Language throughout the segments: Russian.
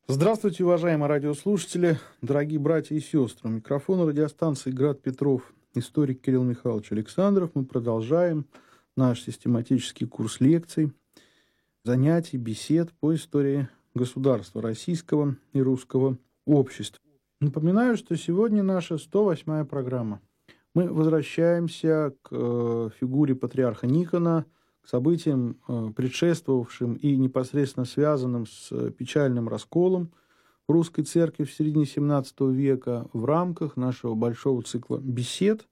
Здравствуйте, уважаемые радиослушатели, дорогие братья и сестры. У микрофона радиостанции «Град Петров», историк Кирилл Михайлович Александров. Мы продолжаем наш систематический курс лекций, занятий, бесед по истории государства российского и русского общества. Напоминаю, что сегодня наша 108-я программа. Мы возвращаемся к фигуре патриарха Никона, к событиям, предшествовавшим и непосредственно связанным с печальным расколом русской церкви в середине XVII века в рамках нашего большого цикла бесед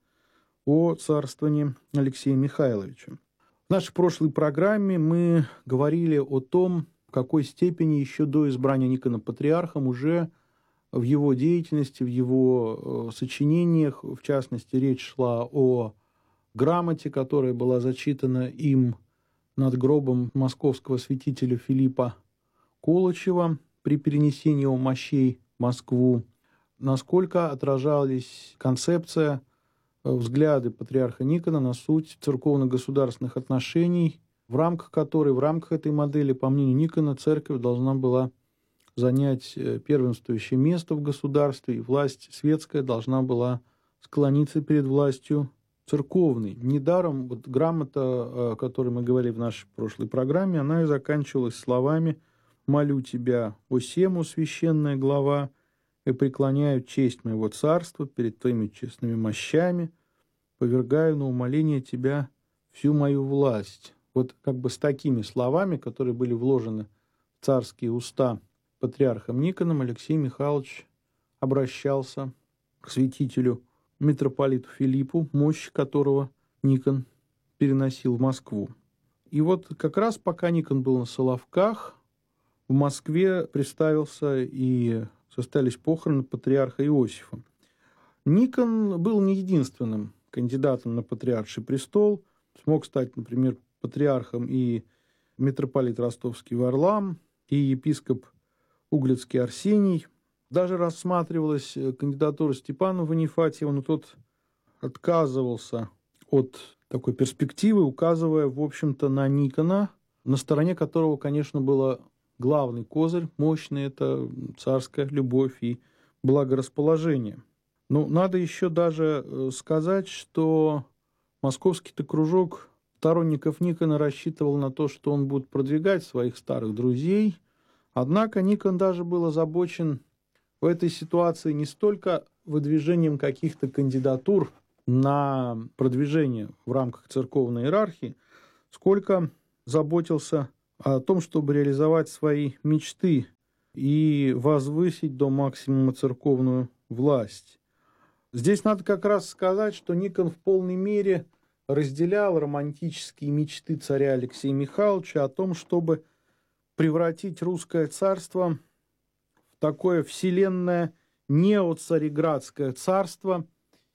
о царствовании Алексея Михайловича. В нашей прошлой программе мы говорили о том, в какой степени еще до избрания Никона патриархом уже в его деятельности, в его сочинениях, в частности, речь шла о грамоте, которая была зачитана им над гробом московского святителя Филиппа Колычева при перенесении его мощей в Москву, насколько отражались концепция, взгляды патриарха Никона на суть церковно-государственных отношений, в рамках этой модели, по мнению Никона, церковь должна была занять первенствующее место в государстве, и власть светская должна была склониться перед властью церковный. Недаром грамота, о которой мы говорили в нашей прошлой программе, она и заканчивалась словами «Молю тебя, о сему, священная глава, и преклоняю честь моего царства перед твоими честными мощами, повергаю на умоление тебя всю мою власть». Вот как бы с такими словами, которые были вложены в царские уста патриархом Никоном, Алексей Михайлович обращался к святителю митрополиту Филиппу, мощь которого Никон переносил в Москву. И вот как раз пока Никон был на Соловках, в Москве представился и состоялись похороны патриарха Иосифа. Никон был не единственным кандидатом на патриарший престол. Смог стать, например, патриархом и митрополит Ростовский Варлам, и епископ Углицкий Арсений. Даже рассматривалась кандидатура Степана Ванифатьева, но тот отказывался от такой перспективы, указывая, в общем-то, на Никона, на стороне которого, конечно, был главный козырь, мощный, это царская любовь и благорасположение. Но надо еще даже сказать, что московский-то кружок сторонников Никона рассчитывал на то, что он будет продвигать своих старых друзей, однако Никон даже был озабочен в этой ситуации не столько выдвижением каких-то кандидатур на продвижение в рамках церковной иерархии, сколько заботился о том, чтобы реализовать свои мечты и возвысить до максимума церковную власть. Здесь надо как раз сказать, что Никон в полной мере разделял романтические мечты царя Алексея Михайловича о том, чтобы превратить русское царство такое вселенное неоцареградское царство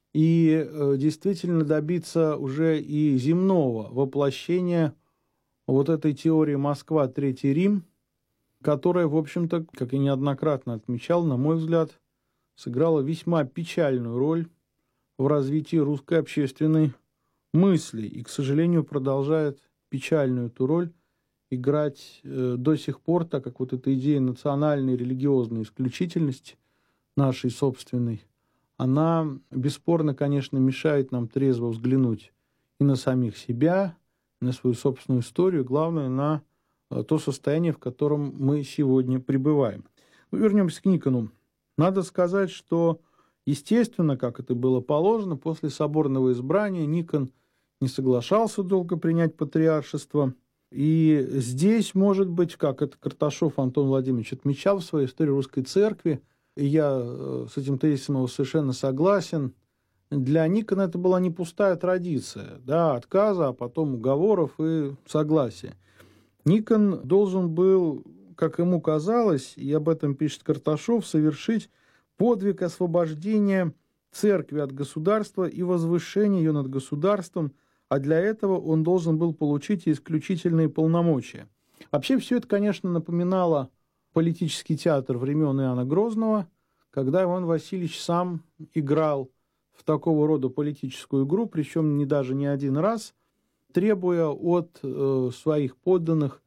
и действительно добиться уже и земного воплощения вот этой теории Москва, Третий Рим, которая, в общем-то, как я неоднократно отмечал, на мой взгляд, сыграла весьма печальную роль в развитии русской общественной мысли и, к сожалению, продолжает печальную эту роль играть до сих пор, так как вот эта идея национальной религиозной исключительности нашей собственной, она бесспорно, конечно, мешает нам трезво взглянуть и на самих себя, и на свою собственную историю, главное, на то состояние, в котором мы сегодня пребываем. Ну, вернемся к Никону. Надо сказать, что, естественно, как это было положено, после соборного избрания Никон не соглашался долго принять патриаршество. И здесь, может быть, как это Карташов Антон Владимирович отмечал в своей истории русской церкви, и я с этим тезисом совершенно согласен, для Никона это была не пустая традиция, да, отказа, а потом уговоров и согласия. Никон должен был, как ему казалось, и об этом пишет Карташов, совершить подвиг освобождения церкви от государства и возвышения ее над государством, а для этого он должен был получить исключительные полномочия. Вообще все это, конечно, напоминало политический театр времен Иоанна Грозного, когда Иван Васильевич сам играл в такого рода политическую игру, причем даже не один раз, требуя от своих подданных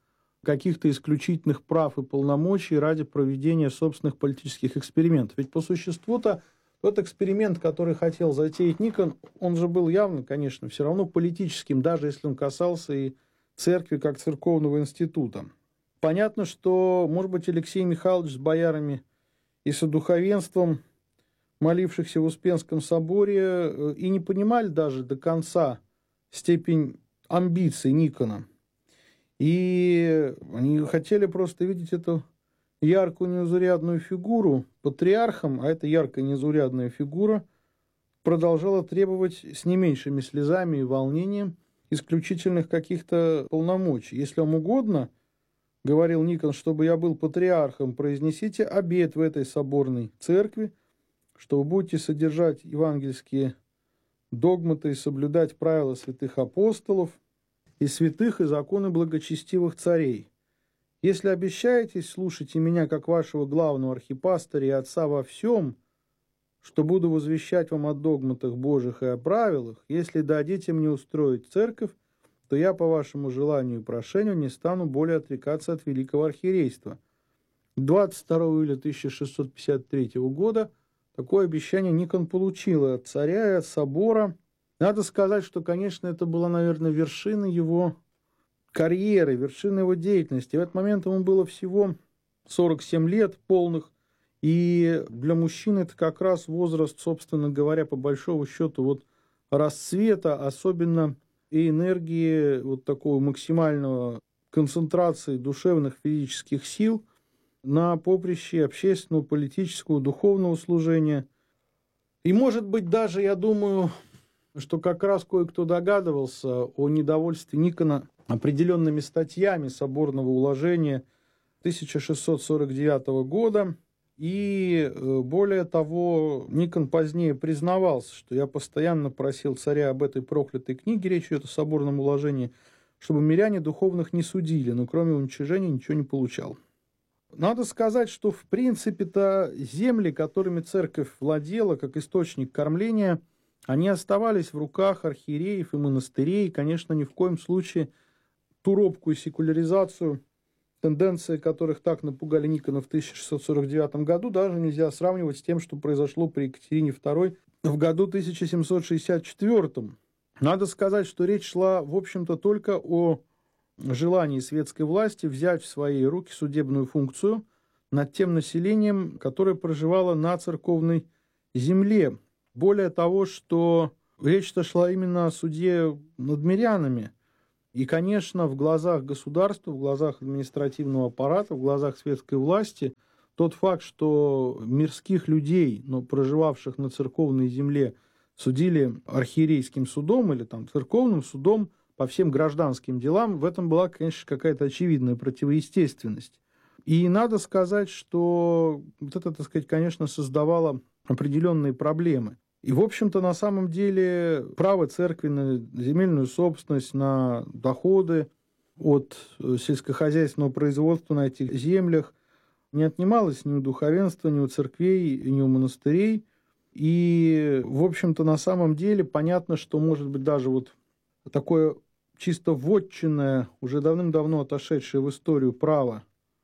каких-то исключительных прав и полномочий ради проведения собственных политических экспериментов. Ведь по существу-то тот эксперимент, который хотел затеять Никон, он же был явно, конечно, все равно политическим, даже если он касался и церкви как церковного института. Понятно, что, может быть, Алексей Михайлович с боярами и со духовенством, молившихся в Успенском соборе, и не понимали даже до конца степень амбиций Никона. И они хотели просто видеть эту яркую незаурядную фигуру патриархом, а эта яркая незаурядная фигура продолжала требовать с не меньшими слезами и волнением исключительных каких-то полномочий. Если вам угодно, говорил Никон, чтобы я был патриархом, произнесите обет в этой соборной церкви, что вы будете содержать евангельские догматы и соблюдать правила святых апостолов и святых и законы благочестивых царей. Если обещаетесь, слушайте меня как вашего главного архипастыря и отца во всем, что буду возвещать вам о догматах Божьих и о правилах, если дадите мне устроить церковь, то я по вашему желанию и прошению не стану более отрекаться от великого архиерейства. 22 июля 1653 года такое обещание Никон получил от царя и от собора. Надо сказать, что, конечно, это была, наверное, вершина его карьеры, вершина его деятельности. В этот момент ему было всего 47 лет полных, и для мужчин это как раз возраст, собственно говоря, по большому счету, вот расцвета, особенно и энергии, вот такого максимального концентрации душевных, физических сил на поприще общественного, политического, духовного служения. И, может быть, даже, я думаю, что как раз кое-кто догадывался о недовольстве Никона определенными статьями соборного уложения 1649 года. И более того, Никон позднее признавался, что я постоянно просил царя об этой проклятой книге, речь идет о соборном уложении, чтобы миряне духовных не судили, но кроме уничижения ничего не получал. Надо сказать, что в принципе-то земли, которыми церковь владела как источник кормления, они оставались в руках архиереев и монастырей, и, конечно, ни в коем случае ту робкую секуляризацию, тенденции которых так напугали Никона в 1649 году, даже нельзя сравнивать с тем, что произошло при Екатерине II в году 1764. Надо сказать, что речь шла, в общем-то, только о желании светской власти взять в свои руки судебную функцию над тем населением, которое проживало на церковной земле. Более того, что речь-то шла именно о суде над мирянами. И, конечно, в глазах государства, в глазах административного аппарата, в глазах светской власти, тот факт, что мирских людей, но проживавших на церковной земле, судили архиерейским судом или там, церковным судом по всем гражданским делам, в этом была, конечно, какая-то очевидная противоестественность. И надо сказать, что вот это, так сказать, конечно, создавало определенные проблемы. И, в общем-то, на самом деле право церкви на земельную собственность, на доходы от сельскохозяйственного производства на этих землях не отнималось ни у духовенства, ни у церквей, ни у монастырей. И, в общем-то, на самом деле понятно, что, может быть, даже вот такое чисто вотчинное, уже давным-давно отошедшее в историю право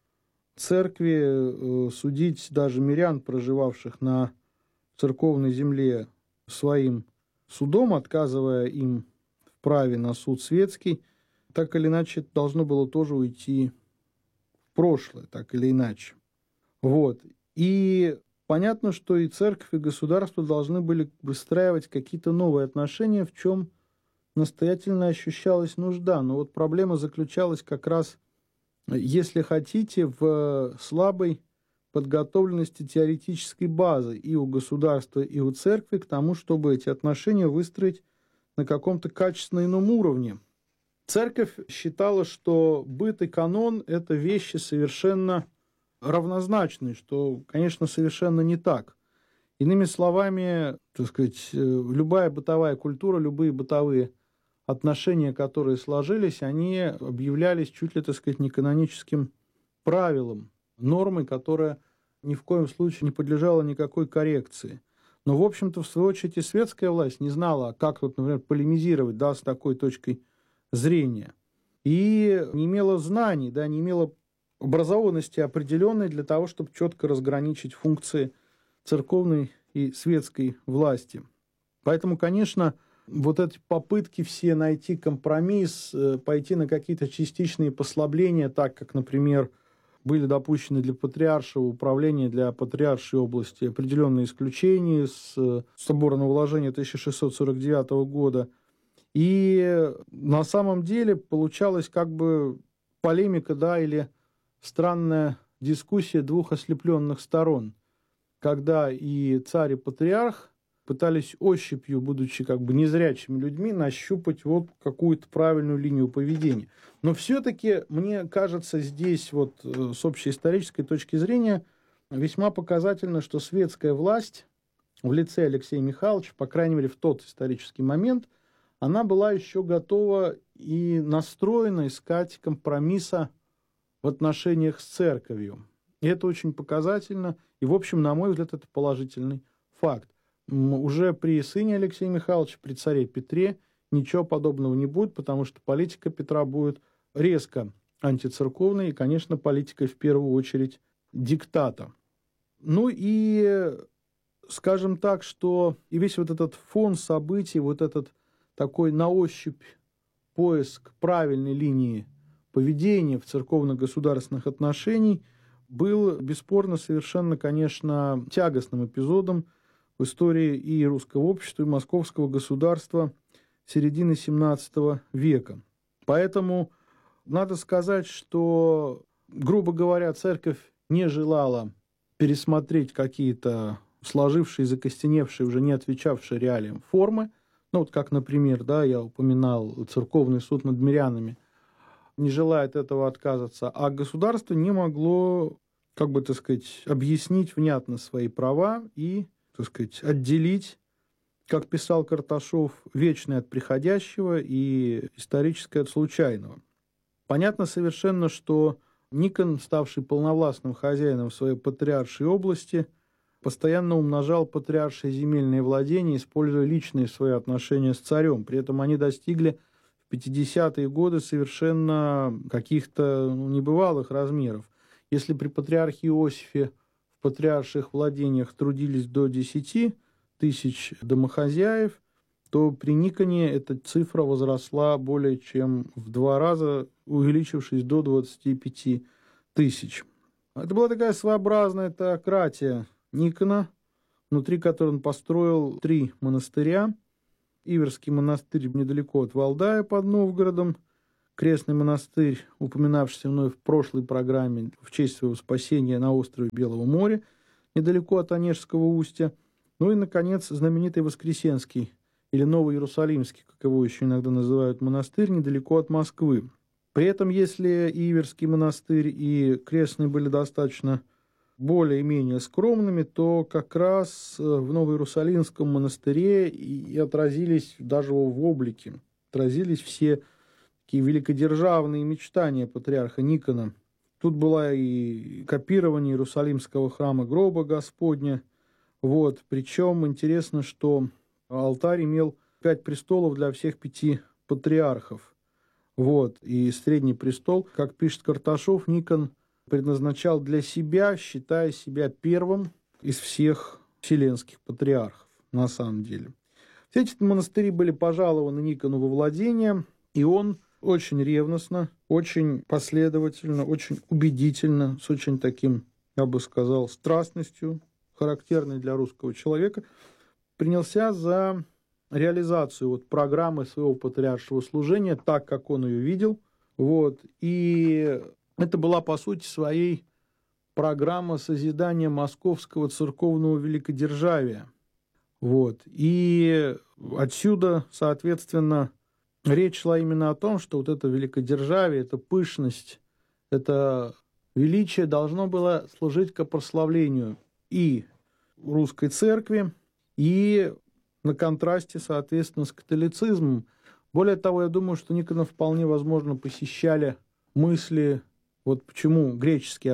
церкви судить даже мирян, проживавших на церковной земле, своим судом, отказывая им в праве на суд светский, так или иначе должно было тоже уйти в прошлое, так или иначе. Вот. И понятно, что и церковь, и государство должны были выстраивать какие-то новые отношения, в чем настоятельно ощущалась нужда. Но вот проблема заключалась как раз, если хотите, в слабой подготовленности теоретической базы и у государства, и у церкви к тому, чтобы эти отношения выстроить на каком-то качественно ином уровне. Церковь считала, что быт и канон – это вещи совершенно равнозначные, что, конечно, совершенно не так. Иными словами, так сказать, любая бытовая культура, любые бытовые отношения, которые сложились, они объявлялись чуть ли, так сказать, не каноническим правилом, нормой, которая ни в коем случае не подлежала никакой коррекции. Но, в общем-то, в свою очередь, и светская власть не знала, как, вот, например, полемизировать, да, с такой точкой зрения. и не имела знаний, да, не имела образованности определенной для того, чтобы четко разграничить функции церковной и светской власти. Поэтому, конечно, вот эти попытки все найти компромисс, пойти на какие-то частичные послабления, так как, например, были допущены для патриаршего управления, для патриаршей области определенные исключения с соборного уложения 1649 года. И на самом деле получалась как бы полемика, да, или странная дискуссия двух ослепленных сторон, когда и царь, и патриарх пытались ощупью, будучи как бы незрячими людьми, нащупать вот какую-то правильную линию поведения. Но все-таки, мне кажется, здесь вот с общей исторической точки зрения весьма показательно, что светская власть в лице Алексея Михайловича, по крайней мере в тот исторический момент, она была еще готова и настроена искать компромисса в отношениях с церковью. И это очень показательно, и, в общем, на мой взгляд, это положительный факт. Уже при сыне Алексея Михайловича, при царе Петре, ничего подобного не будет, потому что политика Петра будет резко антицерковной, и, конечно, политикой в первую очередь диктата. Ну и скажем так, что и весь вот этот фон событий, вот этот такой на ощупь поиск правильной линии поведения в церковно-государственных отношениях был бесспорно совершенно, конечно, тягостным эпизодом в истории и русского общества, и московского государства середины XVII века. Поэтому надо сказать, что, грубо говоря, церковь не желала пересмотреть какие-то сложившие, закостеневшие, уже не отвечавшие реалиям формы. Ну, вот как, например, да, я упоминал церковный суд над мирянами, не желает этого отказаться, а государство не могло, как бы, так сказать, объяснить внятно свои права и, так сказать, отделить, как писал Карташов, вечное от приходящего и историческое от случайного. Понятно совершенно, что Никон, ставший полновластным хозяином своей патриаршей области, постоянно умножал патриаршие земельные владения, используя личные свои отношения с царем. При этом они достигли в 50-е годы совершенно каких-то небывалых размеров. Если при патриархе Иосифе в патриарших владениях трудились до 10 тысяч домохозяев, то при Никоне эта цифра возросла более чем в 2 раза, увеличившись до 25 тысяч. Это была такая своеобразная теократия Никона, внутри которой он построил 3 монастыря. Иверский монастырь недалеко от Валдая под Новгородом, крестный монастырь, упоминавшийся мной в прошлой программе в честь своего спасения на острове Белого моря, недалеко от Онежского устья. Ну и, наконец, знаменитый Воскресенский, или Новоиерусалимский, как его еще иногда называют, монастырь, недалеко от Москвы. При этом, если и Иверский монастырь, и крестный были достаточно более-менее скромными, то как раз в Новоиерусалимском монастыре и отразились даже в облике, отразились все такие великодержавные мечтания патриарха Никона. Тут было и копирование Иерусалимского храма гроба Господня. Вот. Причем интересно, что алтарь имел 5 престолов для всех 5 патриархов. Вот. И средний престол, как пишет Карташов, Никон предназначал для себя, считая себя первым из всех вселенских патриархов, на самом деле. Все эти монастыри были пожалованы Никону во владение, и он очень ревностно, очень последовательно, очень убедительно, с очень таким, я бы сказал, страстностью, характерной для русского человека, принялся за реализацию вот программы своего патриаршего служения, так, как он ее видел. Вот. И это была, по сути своей, программа созидания московского церковного великодержавия. Вот. И отсюда, соответственно, речь шла именно о том, что вот это великодержавие, эта пышность, это величие должно было служить ко прославлению и русской церкви, и на контрасте, соответственно, с католицизмом. Более того, я думаю, что Никона вполне возможно посещали мысли, вот почему греческие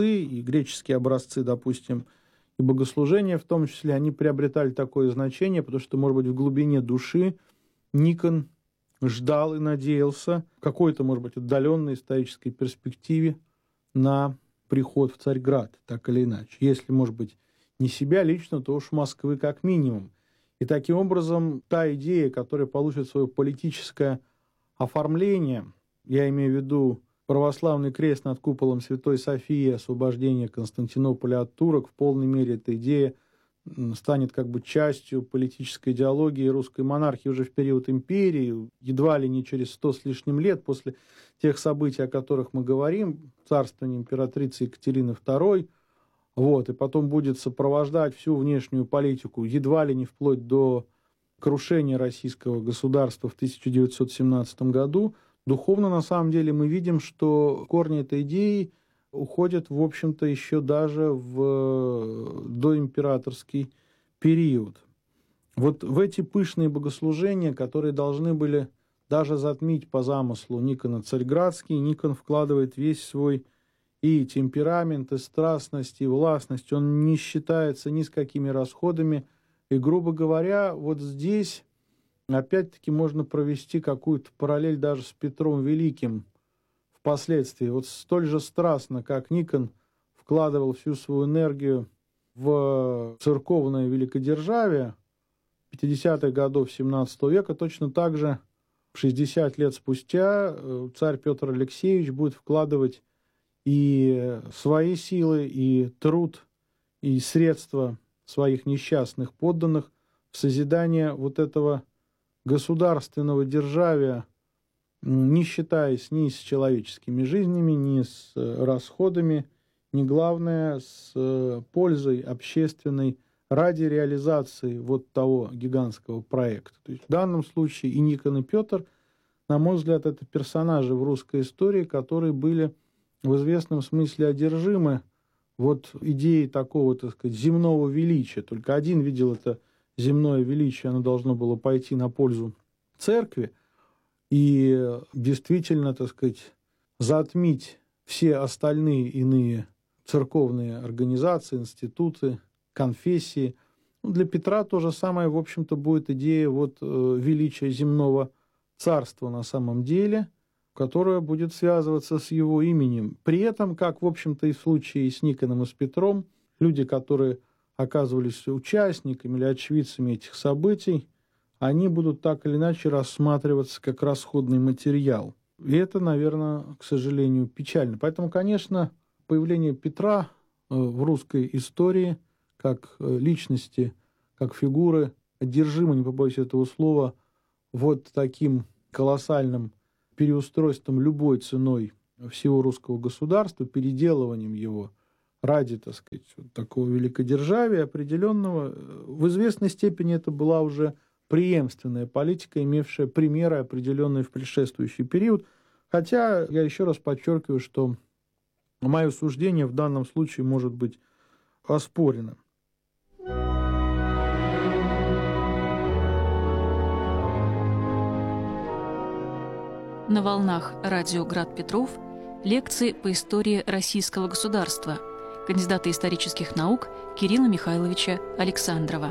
образцы, допустим, и богослужения в том числе, они приобретали такое значение, потому что, может быть, в глубине души Никон ждал и надеялся в какой-то, может быть, отдаленной исторической перспективе на приход в Царьград, так или иначе. Если, может быть, не себя лично, то уж Москвы как минимум. И таким образом та идея, которая получит свое политическое оформление, я имею в виду православный крест над куполом Святой Софии, освобождение Константинополя от турок, в полной мере эта идея станет как бы частью политической идеологии русской монархии уже в период империи, едва ли не через 100 с лишним лет после тех событий, о которых мы говорим, царствования императрицы Екатерины II, и потом будет сопровождать всю внешнюю политику едва ли не вплоть до крушения российского государства в 1917 году. Духовно, на самом деле, мы видим, что корни этой идеи уходят, в общем-то, еще даже в доимператорский период. Вот в эти пышные богослужения, которые должны были даже затмить по замыслу Никона Царьградский, Никон вкладывает весь свой и темперамент, и страстность, и властность. Он не считается ни с какими расходами. И, грубо говоря, вот здесь опять-таки можно провести какую-то параллель даже с Петром Великим впоследствии. Вот столь же страстно, как Никон вкладывал всю свою энергию в церковное великодержавие 50-х годов 17 века, точно так же 60 лет спустя царь Петр Алексеевич будет вкладывать и свои силы, и труд, и средства своих несчастных подданных в созидание вот этого государственного державия, не считаясь ни с человеческими жизнями, ни с расходами, ни, главное, с пользой общественной ради реализации вот того гигантского проекта. То есть в данном случае и Никон, и Петр, на мой взгляд, это персонажи в русской истории, которые были в известном смысле одержимы вот идеей такого, так сказать, земного величия. Только один видел это земное величие, оно должно было пойти на пользу церкви и действительно, так сказать, затмить все остальные иные церковные организации, институты, конфессии. Для Петра то же самое, в общем-то, будет идея вот величия земного царства на самом деле, которое будет связываться с его именем. При этом, как, в общем-то, и в случае с Никоном и с Петром, люди, которые оказывались участниками или очевидцами этих событий, они будут так или иначе рассматриваться как расходный материал. И это, наверное, к сожалению, печально. Поэтому, конечно, появление Петра в русской истории как личности, как фигуры, одержимо, не побоюсь этого слова, вот таким колоссальным переустройством любой ценой всего русского государства, переделыванием его ради, так сказать, вот такого великодержавия определенного, в известной степени это была уже преемственная политика, имевшая примеры определенные в предшествующий период. Хотя я еще раз подчеркиваю, что мое суждение в данном случае может быть оспорено. На волнах радио «Град Петров» лекции по истории российского государства кандидата исторических наук Кирилла Михайловича Александрова.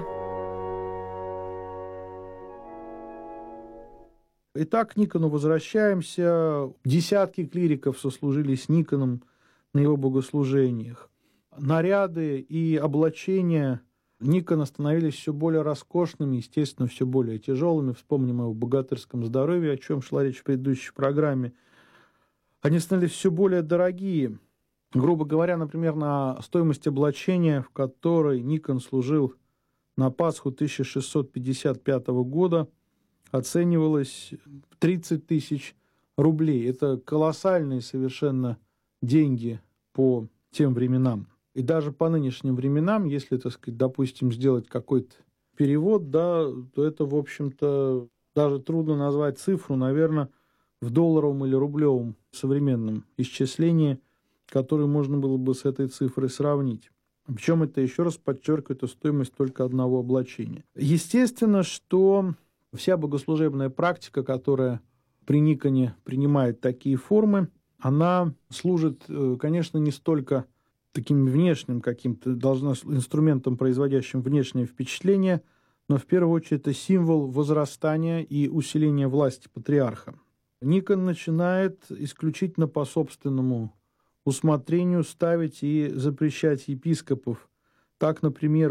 Итак, к Никону возвращаемся. Десятки клириков сослужили с Никоном на его богослужениях. Наряды и облачения Никона становились все более роскошными, естественно, все более тяжелыми. Вспомним о его богатырском здоровье, о чем шла речь в предыдущей программе. Они становились все более дорогие. Грубо говоря, например, на стоимость облачения, в которой Никон служил на Пасху 1655 года, оценивалось 30 тысяч рублей. Это колоссальные совершенно деньги по тем временам. И даже по нынешним временам, если, так сказать, допустим, сделать какой-то перевод, да, то это, в общем-то, даже трудно назвать цифру, наверное, в долларовом или рублевом современном исчислении, которую можно было бы с этой цифрой сравнить. Причем это, еще раз подчеркиваю, это стоимость только одного облачения. Естественно, что вся богослужебная практика, которая при Никоне принимает такие формы, она служит, конечно, не столько таким внешним каким-то инструментом, производящим внешнее впечатление но в первую очередь это символ возрастания и усиления власти патриарха. Никон начинает исключительно по собственному усмотрению ставить и запрещать епископов. Так, например,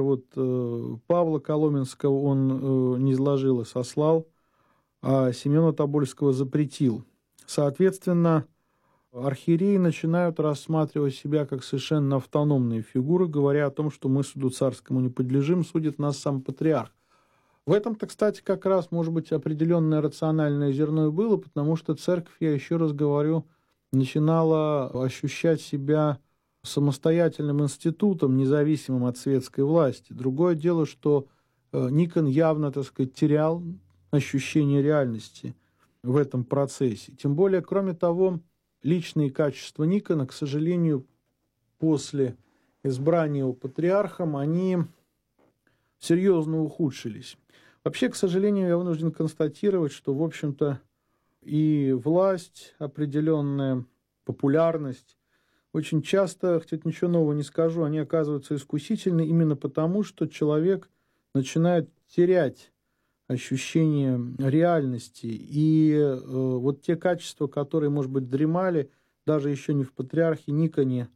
Павла Коломенского он не изложил и сослал, а Семена Тобольского запретил. Соответственно, архиереи начинают рассматривать себя как совершенно автономные фигуры, говоря о том, что мы суду царскому не подлежим, судит нас сам патриарх. В этом-то, кстати, как раз, может быть, определенное рациональное зерно и было, потому что церковь, я еще раз говорю, начинала ощущать себя самостоятельным институтом, независимым от светской власти. Другое дело, что Никон явно, терял ощущение реальности в этом процессе. Тем более, кроме того, личные качества Никона, к сожалению, после избрания его патриархом, они серьезно ухудшились. Вообще, к сожалению, я вынужден констатировать, что, в общем-то, и власть, определенная популярность, очень часто, хотя ничего нового не скажу, они оказываются искусительны именно потому, что человек начинает терять ощущение реальности. И те качества, которые, может быть, дремали, даже еще не в патриархе Никоне,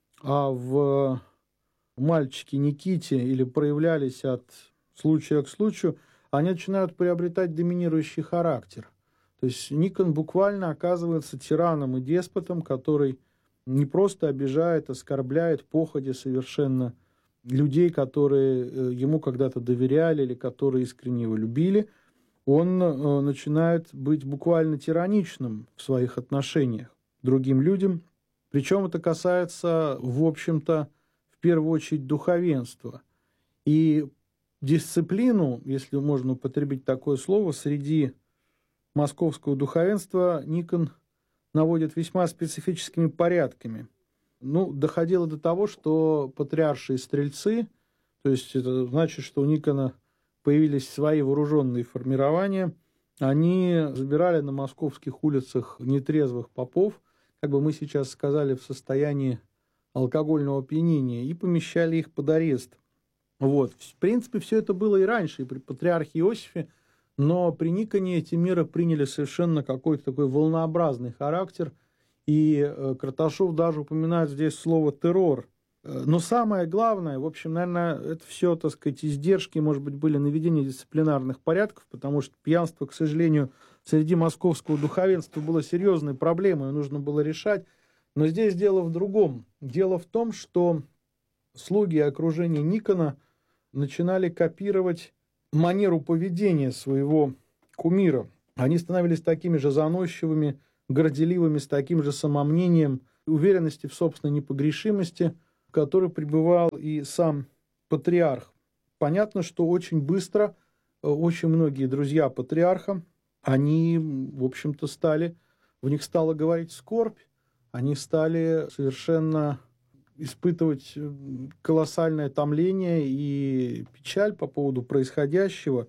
а в мальчике Никите, или проявлялись от случая к случаю, они начинают приобретать доминирующий характер. То есть Никон буквально оказывается тираном и деспотом, который не просто обижает, оскорбляет походя совершенно людей, которые ему когда-то доверяли или которые искренне его любили. Он начинает быть буквально тираничным в своих отношениях к другим людям. Причем это касается, в общем-то, в первую очередь духовенства. И дисциплину, если можно употребить такое слово, среди московского духовенства Никон наводит весьма специфическими порядками. Доходило до того, что патриаршие стрельцы, то есть это значит, что у Никона появились свои вооруженные формирования, они забирали на московских улицах нетрезвых попов, как бы мы сейчас сказали, в состоянии алкогольного опьянения, и помещали их под арест. В принципе, все это было и раньше, и при патриархе Иосифе, но при Никоне эти меры приняли совершенно какой-то такой волнообразный характер, и Карташов даже упоминает здесь слово «террор». Но самое главное, в общем, наверное, это все, издержки, может быть, были наведения дисциплинарных порядков, потому что пьянство, к сожалению, среди московского духовенства было серьезной проблемой, нужно было решать. Но здесь дело в другом. Дело в том, что слуги и окружение Никона начинали копировать манеру поведения своего кумира. Они становились такими же заносчивыми, горделивыми, с таким же самомнением, уверенности в собственной непогрешимости, в которой пребывал и сам патриарх. Понятно, что очень быстро очень многие друзья патриарха, они, в общем-то, в них стала говорить скорбь, они стали совершенно испытывать колоссальное томление и печаль по поводу происходящего.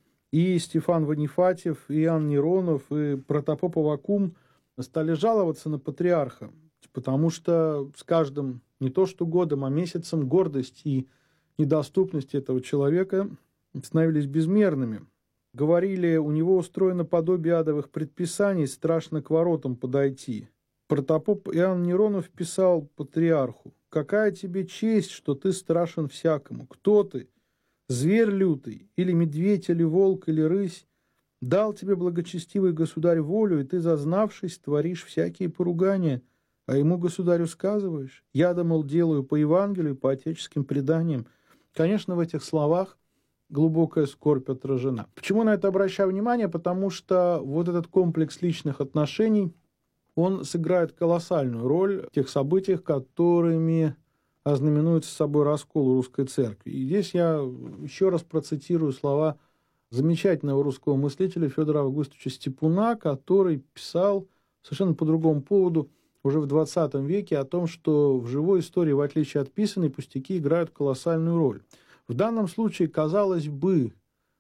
И Стефан Ванифатьев, и Иоанн Неронов, и протопоп Аввакум стали жаловаться на патриарха, потому что с каждым не то что годом, а месяцем гордость и недоступность этого человека становились безмерными. Говорили, у него устроено подобие адовых предписаний, страшно к воротам подойти. Протопоп Иоанн Неронов писал патриарху: «Какая тебе честь, что ты страшен всякому? Кто ты? Зверь лютый, или медведь, или волк, или рысь? Дал тебе благочестивый государь волю, и ты, зазнавшись, творишь всякие поругания, а ему, государю, сказываешь? Я, мол, делаю по Евангелию, по отеческим преданиям». Конечно, в этих словах глубокая скорбь отражена. Почему на это обращаю внимание? Потому что этот комплекс личных отношений, он сыграет колоссальную роль в тех событиях, которыми ознаменуется собой раскол русской церкви. И здесь я еще раз процитирую слова замечательного русского мыслителя Федора Августовича Степуна, который писал совершенно по другому поводу уже в 20 веке о том, что в живой истории, в отличие от писаной, пустяки играют колоссальную роль. В данном случае, казалось бы,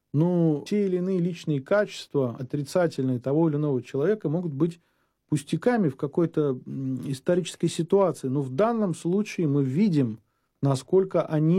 те или иные личные качества, отрицательные того или иного человека, могут быть пустяками в какой-то исторической ситуации. Но в данном случае мы видим, насколько они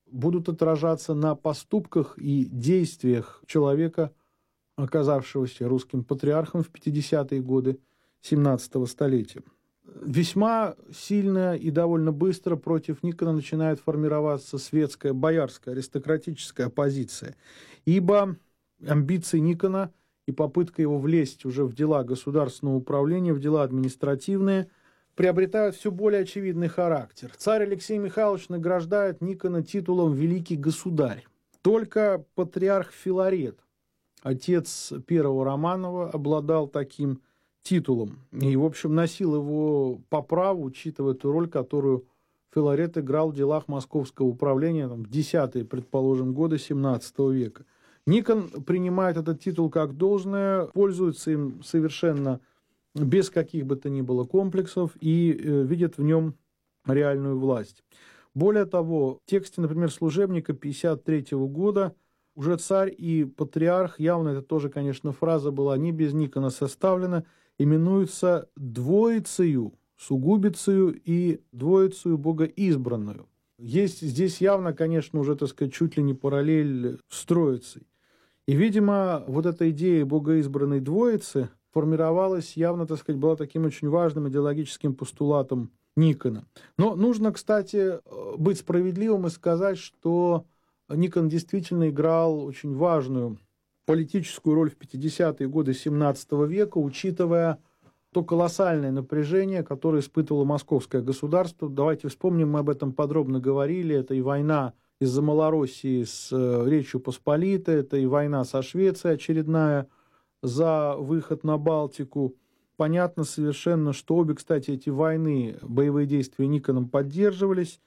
будут отражаться на поступках и действиях человека, оказавшегося русским патриархом в 50-е годы 17-го столетия. Весьма сильно и довольно быстро против Никона начинает формироваться светская, боярская, аристократическая оппозиция, ибо амбиции Никона и попытка его влезть уже в дела государственного управления, в дела административные, приобретают все более очевидный характер. Царь Алексей Михайлович награждает Никона титулом «Великий государь». Только патриарх Филарет, отец первого Романова, обладал таким титулом. И, в общем, носил его по праву, учитывая ту роль, которую Филарет играл в делах московского управления в 10-е, предположим, годы 17 века. Никон принимает этот титул как должное, пользуется им совершенно без каких бы то ни было комплексов и видит в нем реальную власть. Более того, в тексте, например, служебника 1953 года уже царь и патриарх, явно это тоже, конечно, фраза была не без Никона составлена, именуются двоицею, сугубицею и двоицею богоизбранную. Есть здесь явно, конечно, уже, так сказать, чуть ли не параллель с Троицей. И, видимо, вот эта идея богоизбранной двоицы формировалась явно, так сказать, была таким очень важным идеологическим постулатом Никона. Но нужно, кстати, быть справедливым и сказать, что Никон действительно играл очень важную политическую роль в 50-е годы 17 века, учитывая то колоссальное напряжение, которое испытывало московское государство. Давайте вспомним, мы об этом подробно говорили, это и война из-за Малороссии с Речью Посполитой, это и война со Швецией очередная за выход на Балтику. Понятно совершенно, что обе, кстати, эти войны, боевые действия Никоном поддерживались.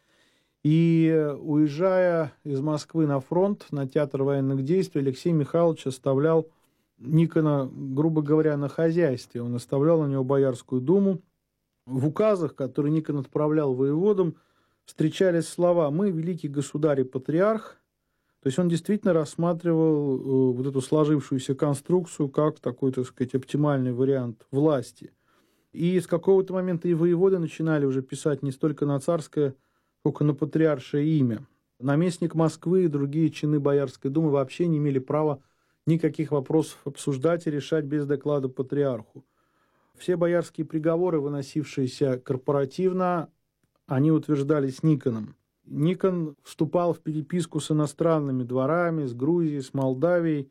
И уезжая из Москвы на фронт, на театр военных действий, Алексей Михайлович оставлял Никона, грубо говоря, на хозяйстве. Он оставлял на него Боярскую думу. В указах, которые Никон отправлял воеводам, встречались слова «Мы, великий государь и патриарх». То есть он действительно рассматривал вот эту сложившуюся конструкцию как такой, так сказать, оптимальный вариант власти. И с какого-то момента и воеводы начинали уже писать не столько на царское, сколько на патриаршее имя. Наместник Москвы и другие чины Боярской думы вообще не имели права никаких вопросов обсуждать и решать без доклада патриарху. Все боярские приговоры, выносившиеся корпоративно, они утверждались Никоном. Никон вступал в переписку с иностранными дворами, с Грузией, с Молдавией.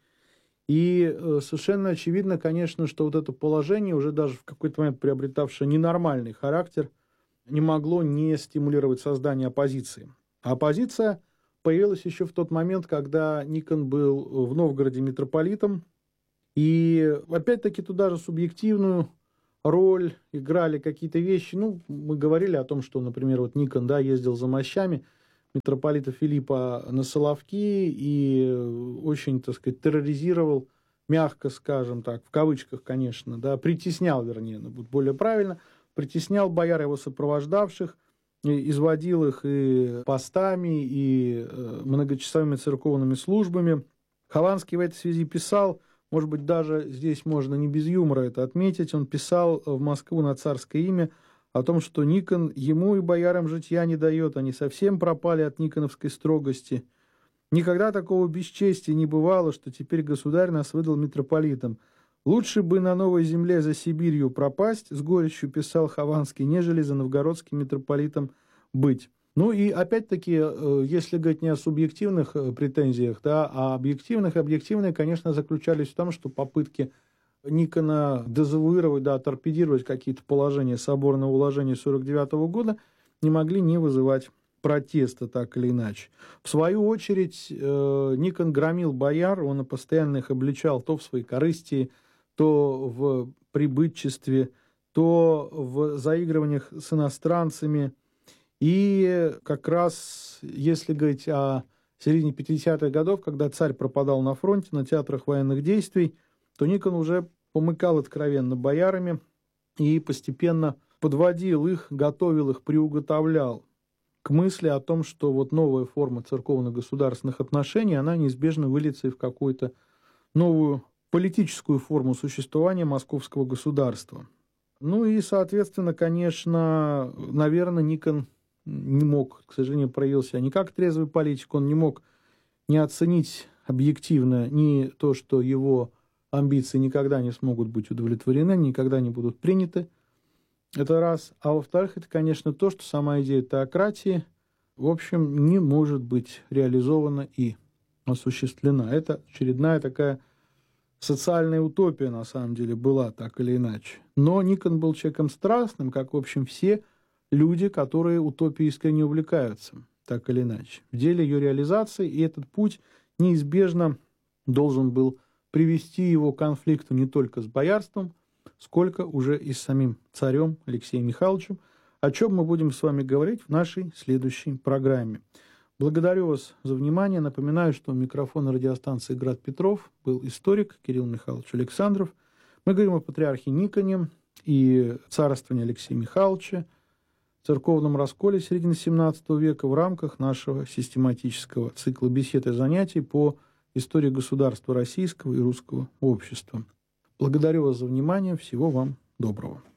И совершенно очевидно, конечно, что вот это положение, уже даже в какой-то момент приобретавшее ненормальный характер, не могло не стимулировать создание оппозиции. А оппозиция появилась еще в тот момент, когда Никон был в Новгороде митрополитом. И опять-таки туда же субъективную роль играли какие-то вещи. Ну, мы говорили о том, что, например, вот Никон, да, ездил за мощами митрополита Филиппа на Соловки и очень, так сказать, терроризировал, мягко скажем так, в кавычках, конечно, да, притеснял, вернее, будет более правильно, притеснял бояр его сопровождавших, изводил их и постами, и многочасовыми церковными службами. Хованский в этой связи писал, может быть, даже здесь можно не без юмора это отметить, он писал в Москву на царское имя о том, что Никон ему и боярам житья не дает, они совсем пропали от никоновской строгости. Никогда такого бесчестия не бывало, что теперь государь нас выдал митрополитом. Лучше бы на новой земле за Сибирью пропасть, с горечью писал Хованский, нежели за новгородским митрополитом быть. Ну и опять-таки, если говорить не о субъективных претензиях, да, а объективных, объективные, конечно, заключались в том, что попытки Никона дезавуировать, да, торпедировать какие-то положения соборного уложения 49 года не могли не вызывать протеста так или иначе. В свою очередь, Никон громил бояр, он постоянно их обличал то в своей корысти, то в прибытчестве, то в заигрываниях с иностранцами. И как раз, если говорить о середине 50-х годов, когда царь пропадал на фронте, на театрах военных действий, то Никон уже помыкал откровенно боярами и постепенно подводил их, готовил их, приуготовлял к мысли о том, что вот новая форма церковно-государственных отношений, она неизбежно выльется и в какую-то новую политическую форму существования московского государства. Ну и, соответственно, конечно, наверное, Никон не мог, к сожалению, проявил себя не как трезвый политик, он не мог не оценить объективно ни то, что его амбиции никогда не смогут быть удовлетворены, никогда не будут приняты. Это раз. А во-вторых, это, конечно, то, что сама идея теократии, в общем, не может быть реализована и осуществлена. Это очередная такая социальная утопия, на самом деле, была так или иначе. Но Никон был человеком страстным, как, в общем, все люди, которые утопией искренне увлекаются, так или иначе. В деле ее реализации, и этот путь неизбежно должен был привести его к конфликту не только с боярством, сколько уже и с самим царем Алексеем Михайловичем, о чем мы будем с вами говорить в нашей следующей программе. Благодарю вас за внимание. Напоминаю, что у микрофона радиостанции «Град Петров» был историк Кирилл Михайлович Александров. Мы говорим о патриархе Никоне и царствовании Алексея Михайловича, церковном расколе середины XVII века в рамках нашего систематического цикла бесед и занятий по истории государства российского и русского общества. Благодарю вас за внимание. Всего вам доброго.